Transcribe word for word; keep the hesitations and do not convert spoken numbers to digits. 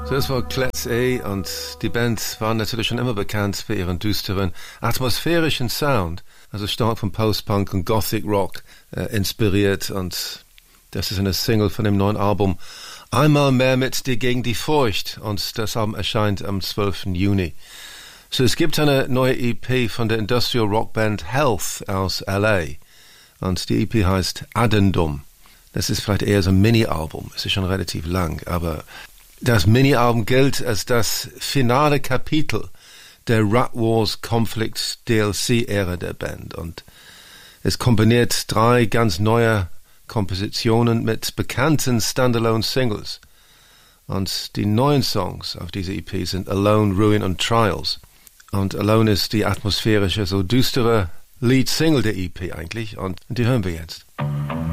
So, das war Clet's A und die Band waren natürlich schon immer bekannt für ihren düsteren, atmosphärischen Sound, also stark von Post-Punk und Gothic Rock äh, inspiriert, und das ist eine Single von dem neuen Album Einmal mehr mit dir gegen die Furcht, und das Album erscheint am zwölften Juni. So, es gibt eine neue E P von der Industrial Rock Band Health aus L A und die E P heißt Addendum. Das ist vielleicht eher so ein Mini-Album, es ist schon relativ lang, aber das Mini-Album gilt als das finale Kapitel der Rat Wars Conflict D L C-Ära der Band, und es kombiniert drei ganz neue Kompositionen mit bekannten Standalone-Singles. Und die neuen Songs auf dieser E P sind Alone, Ruin und Trials. Und Alone ist die atmosphärische, so düstere Lead-Single der E P eigentlich, und die hören wir jetzt.